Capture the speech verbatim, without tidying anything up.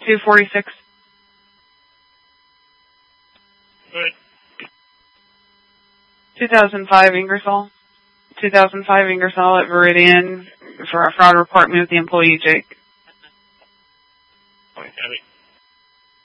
two forty-six. Good. two thousand five Ingersoll. two thousand five Ingersoll at Viridian for a fraud report. Move the employee, Jake. Okay.